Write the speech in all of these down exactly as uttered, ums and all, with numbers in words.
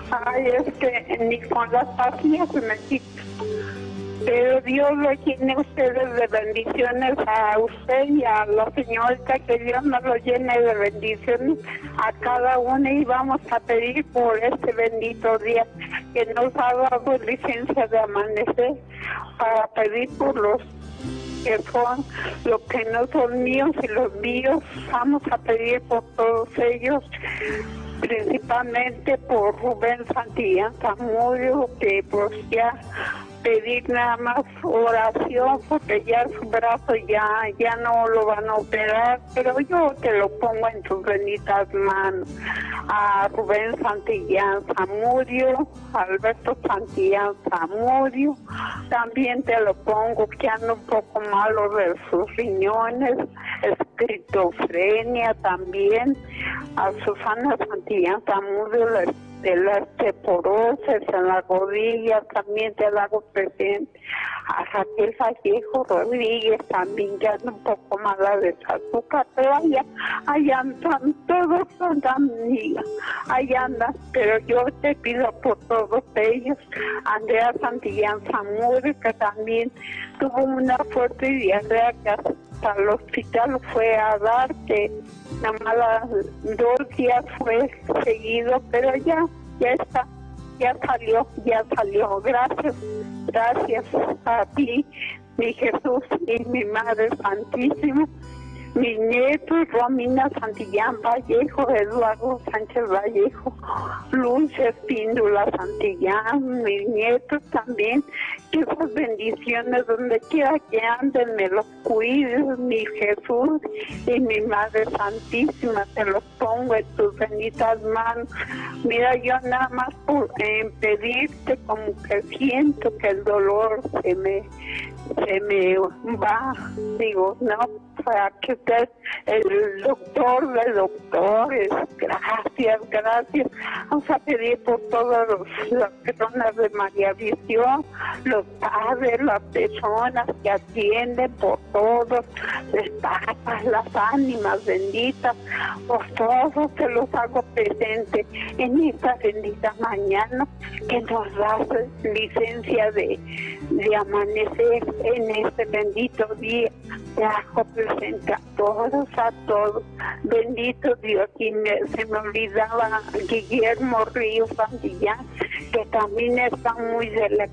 Ay, es que ni con las pastillas se me quita. Pero Dios lo tiene ustedes de bendiciones a usted y a la señorita, que Dios nos lo llene de bendiciones a cada uno, y vamos a pedir por este bendito día que nos ha dado licencia de amanecer, para pedir por los que son, los que no son míos y los míos. Vamos a pedir por todos ellos, principalmente por Rubén Santillán Zamudio, que pues ya pedir nada más oración, porque ya su brazo ya, ya no lo van a operar, pero yo te lo pongo en tus benditas manos. A Rubén Santillán Zamudio, Alberto Santillán Zamudio, también te lo pongo, que anda un poco malo de sus riñones, esquizofrenia también. A Susana Santillán Zamudio, de la osteoporosis en la rodilla, también te la hago presente. A Raquel Vallejo Rodríguez también, que anda un poco mala de azúcar, pero allá, allá andan, todos andan, allá andan, pero yo te pido por todos ellos. Andrea Santillán Zamudio, que también tuvo una fuerte diarrea, que hasta el hospital fue a dar, que nada más dos días fue seguido, pero ya, ya está, ya salió, ya salió. Gracias, gracias a ti, mi Jesús y mi Madre Santísima. Mis nietos, Romina Santillán Vallejo, Eduardo Sánchez Vallejo, Luz Espíndola Santillán, mis nietos también, que esas bendiciones donde quiera que anden me los cuides, mi Jesús y mi Madre Santísima, te los pongo en tus benditas manos. Mira, yo nada más por eh, pedirte, como que siento que el dolor se me, se me va, digo, no, para que usted, el doctor de doctores, gracias, gracias. Vamos a pedir por todas las personas de María Visión, los padres, las personas que atienden, por todos, las papas, las ánimas benditas, por todos te los hago presente en esta bendita mañana que nos das licencia de, de amanecer en este bendito día. Te hago presente a todos, a todos. Bendito Dios, y me, se me olvidaba Guillermo Ríos Santillán, que también está muy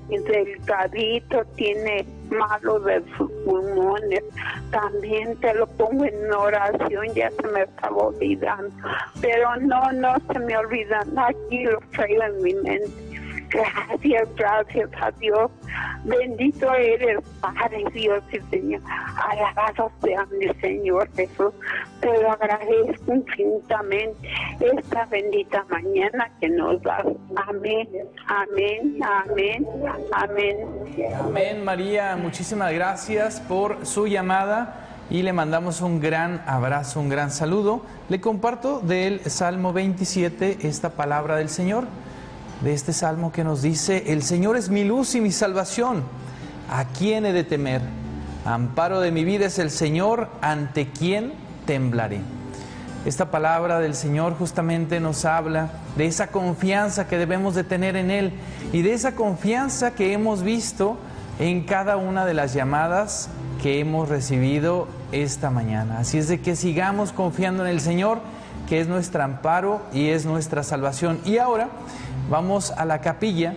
delicadito, tiene malo de sus pulmones. También te lo pongo en oración, ya se me estaba olvidando. Pero no, no se me olvidan, aquí lo traigo en mi mente. Gracias, gracias a Dios. Bendito eres, Padre, Dios y Señor. Alabado sea mi Señor Jesús. Te lo agradezco infinitamente esta bendita mañana que nos das. Amén, amén, amén, amén. Amén, María. Muchísimas gracias por su llamada y le mandamos un gran abrazo, un gran saludo. Le comparto del Salmo veintisiete esta palabra del Señor, de este salmo que nos dice: el Señor es mi luz y mi salvación, ¿a quién he de temer? Amparo de mi vida es el Señor, ¿ante quién temblaré? Esta palabra del Señor justamente nos habla de esa confianza que debemos de tener en Él, y de esa confianza que hemos visto en cada una de las llamadas que hemos recibido esta mañana. Así es de que sigamos confiando en el Señor, que es nuestro amparo y es nuestra salvación. Y ahora vamos a la capilla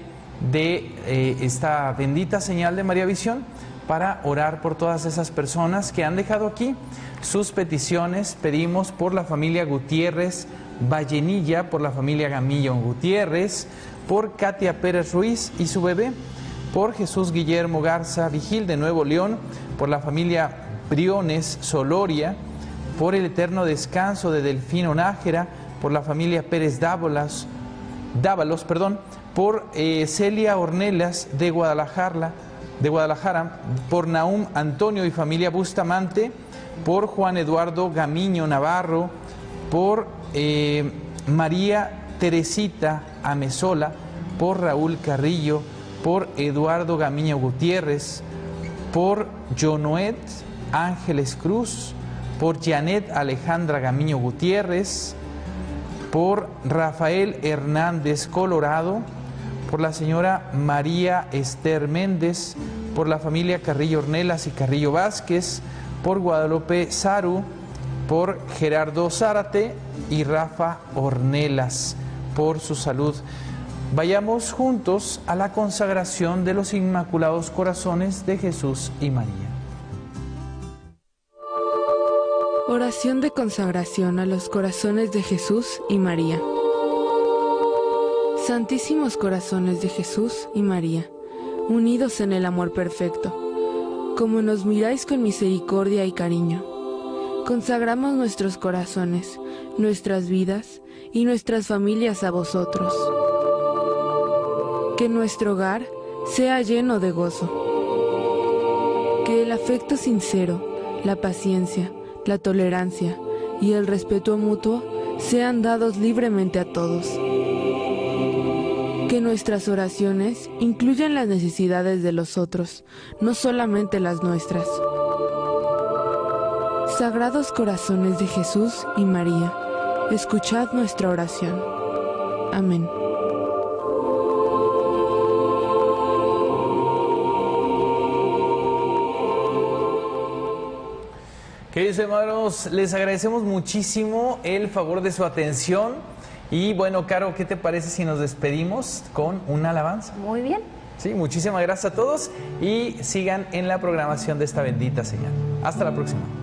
de eh, esta bendita señal de María Visión para orar por todas esas personas que han dejado aquí sus peticiones. Pedimos por la familia Gutiérrez Vallenilla, por la familia Gamillo Gutiérrez, por Katia Pérez Ruiz y su bebé, por Jesús Guillermo Garza Vigil de Nuevo León, por la familia Briones Soloria, por el eterno descanso de Delfino Nájera, por la familia Pérez Dávalos, Dávalos, perdón, por eh, Celia Ornelas de Guadalajara, de Guadalajara, por Nahum Antonio y familia Bustamante, por Juan Eduardo Gamiño Navarro, por eh, María Teresita Amezola, por Raúl Carrillo, por Eduardo Gamiño Gutiérrez, por Jonoet Ángeles Cruz, por Janet Alejandra Gamiño Gutiérrez, por Rafael Hernández Colorado, por la señora María Esther Méndez, por la familia Carrillo Ornelas y Carrillo Vázquez, por Guadalupe Saru, por Gerardo Zárate y Rafa Ornelas, por su salud. Vayamos juntos a la consagración de los Inmaculados Corazones de Jesús y María. Oración de consagración a los corazones de Jesús y María. Santísimos corazones de Jesús y María, unidos en el amor perfecto, como nos miráis con misericordia y cariño, consagramos nuestros corazones, nuestras vidas y nuestras familias a vosotros. Que nuestro hogar sea lleno de gozo. Que el afecto sincero, la paciencia, la tolerancia y el respeto mutuo sean dados libremente a todos. Que nuestras oraciones incluyan las necesidades de los otros, no solamente las nuestras. Sagrados corazones de Jesús y María, escuchad nuestra oración. Amén. Queridos hermanos, les agradecemos muchísimo el favor de su atención. Y bueno, Caro, ¿qué te parece si nos despedimos con una alabanza? Muy bien. Sí, muchísimas gracias a todos y sigan en la programación de esta bendita señal. Hasta la próxima.